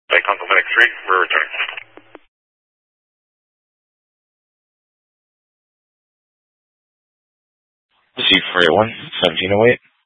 Lake Uncle Medic 3, we're returning. C481, 1708.